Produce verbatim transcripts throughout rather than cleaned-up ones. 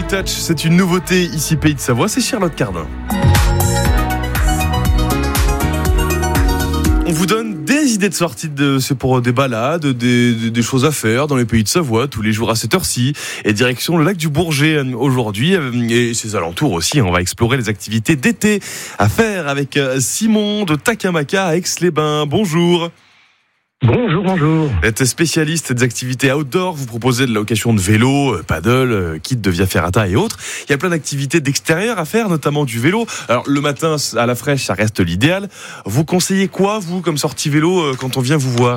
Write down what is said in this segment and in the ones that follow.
Touch, c'est une nouveauté ici Pays de Savoie, c'est Charlotte Cardin. On vous donne des idées de sortie, de, c'est pour des balades, des, des, des choses à faire dans les Pays de Savoie, tous les jours à cette heure-ci. Et direction le lac du Bourget aujourd'hui, et ses alentours aussi. On va explorer les activités d'été à faire avec Simon de Takamaka à Aix-les-Bains. Bonjour. Bonjour, bonjour. Vous êtes spécialiste des activités outdoor, vous proposez de la location de vélo, paddle, kit de Via Ferrata et autres. Il y a plein d'activités d'extérieur à faire, notamment du vélo. Alors le matin à la fraîche, ça reste l'idéal. Vous conseillez quoi, vous, comme sortie vélo, quand on vient vous voir ?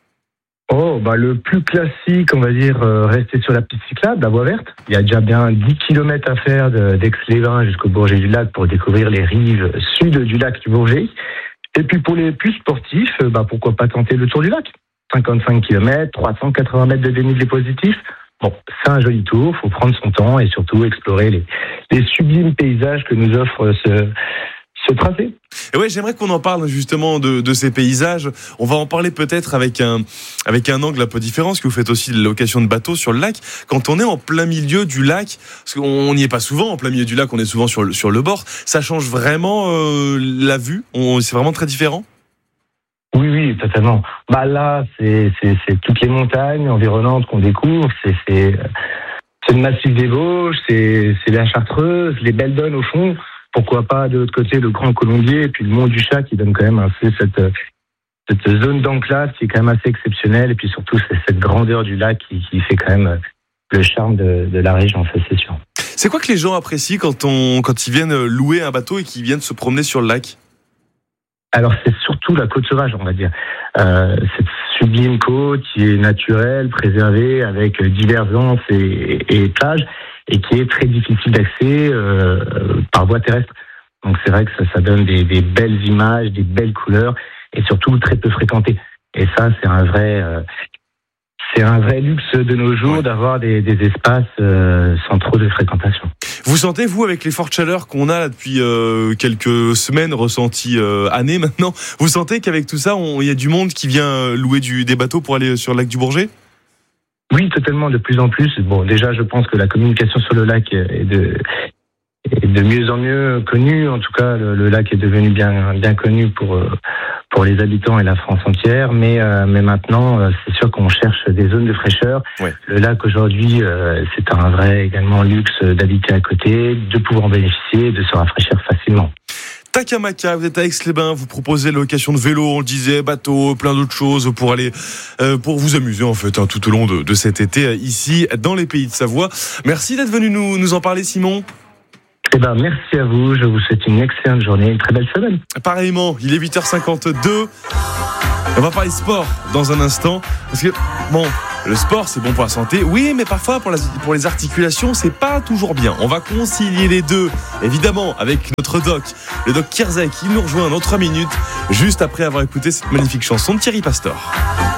Oh, bah le plus classique, on va dire, euh, rester sur la piste cyclable, la voie verte. Il y a déjà bien dix kilomètres à faire de, d'Aix-les-Bains jusqu'au Bourget du Lac pour découvrir les rives sud du lac du Bourget. Et puis pour les plus sportifs, bah pourquoi pas tenter le tour du lac. cinquante-cinq kilomètres, trois cent quatre-vingts mètres de dénivelé positif. Bon, c'est un joli tour, faut prendre son temps et surtout explorer les, les sublimes paysages que nous offre ce, ce tracé. Et ouais, j'aimerais qu'on en parle justement de, de ces paysages. On va en parler peut-être avec un, avec un angle un peu différent, parce que vous faites aussi de la location de bateaux sur le lac. Quand on est en plein milieu du lac, parce qu'on n'y est pas souvent en plein milieu du lac, on est souvent sur le, sur le bord, ça change vraiment euh, la vue. On, c'est vraiment très différent. Oui, oui, totalement. Bah là, c'est, c'est, c'est toutes les montagnes environnantes qu'on découvre, c'est, c'est, c'est le massif des Vosges, c'est, c'est la Chartreuse, les belles donnes au fond. Pourquoi pas de l'autre côté le Grand Colombier et puis le Mont du Chat qui donne quand même assez cette, cette zone d'enclave qui est quand même assez exceptionnelle et puis surtout c'est cette grandeur du lac qui, qui fait quand même le charme de, de la région, ça c'est sûr. C'est quoi que les gens apprécient quand, on, quand ils viennent louer un bateau et qu'ils viennent se promener sur le lac ? Alors c'est surtout la côte sauvage, on va dire. Euh, cette sublime côte qui est naturelle, préservée, avec divers anses et, et plages, et qui est très difficile d'accès euh, par voie terrestre. Donc c'est vrai que ça, ça donne des, des belles images, des belles couleurs, et surtout très peu fréquenté. Et ça, c'est un vrai, euh, c'est un vrai luxe de nos jours ouais. d'avoir des, des espaces euh, sans trop de fréquentation. Vous sentez, vous, avec les fortes chaleurs qu'on a là depuis euh, quelques semaines, ressenties euh, années maintenant, vous sentez qu'avec tout ça, il y a du monde qui vient louer du, des bateaux pour aller sur le lac du Bourget ? Oui, totalement, de plus en plus. Bon, déjà, je pense que la communication sur le lac est de, est de mieux en mieux connue. En tout cas, le, le lac est devenu bien, bien connu pour, pour les habitants et la France entière. Mais, euh, mais maintenant, c'est sûr qu'on cherche des zones de fraîcheur. Ouais. Le lac, aujourd'hui, euh, c'est un vrai également luxe d'habiter à côté, de pouvoir en bénéficier, de se rafraîchir facilement. Takamaka, vous êtes à Aix-les-Bains, vous proposez la location de vélo, on le disait, bateau, plein d'autres choses pour aller, euh, pour vous amuser en fait, hein, tout au long de, de cet été ici dans les Pays de Savoie. Merci d'être venu nous, nous en parler, Simon. Eh ben, merci à vous, je vous souhaite une excellente journée, une très belle semaine. Pareillement, il est huit heures cinquante-deux. On va parler sport dans un instant, parce que bon, le sport c'est bon pour la santé, oui, mais parfois pour, la, pour les articulations c'est pas toujours bien. On va concilier les deux, évidemment, avec notre doc, le doc Kierzek, qui nous rejoint dans trois minutes, juste après avoir écouté cette magnifique chanson de Thierry Pastor.